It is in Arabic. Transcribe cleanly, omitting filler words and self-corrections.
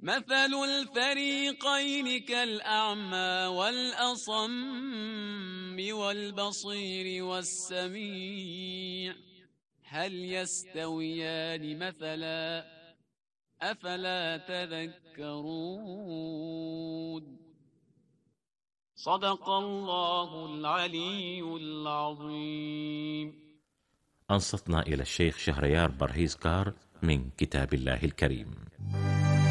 مثل الفريقين كالأعمى والأصم والبصير والسميع هل يستويان مثلا أفلا تذكرون صدق الله العلي العظيم. أنصتنا إلى الشيخ شهريار برهيز كار من كتاب الله الكريم.